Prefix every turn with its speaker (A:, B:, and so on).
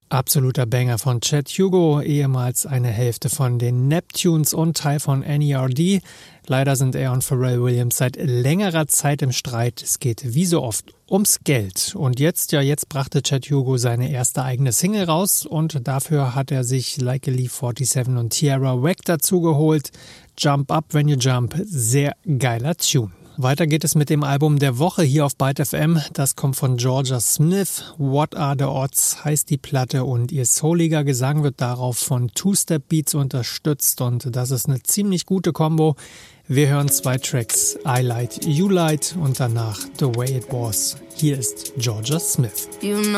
A: Absoluter Banger von Chet Hugo, ehemals eine Hälfte von den Neptunes und Teil von NERD. Leider sind er und Pharrell Williams seit längerer Zeit im Streit. Es geht wie so oft ums Geld. Und jetzt brachte Chet Hugo seine erste eigene Single raus und dafür hat er sich Like a Leaf 47 und Tierra Whack dazu geholt. Jump Up When You Jump, sehr geiler Tune. Weiter geht es mit dem Album der Woche hier auf Byte FM. Das kommt von Georgia Smith. What Are the Odds heißt die Platte und ihr souliger Gesang wird darauf von Two-Step-Beats unterstützt und das ist eine ziemlich gute Kombo. Wir hören 2 Tracks, I Light, You Light und danach The Way It Was. Hier ist Georgia Smith.
B: You know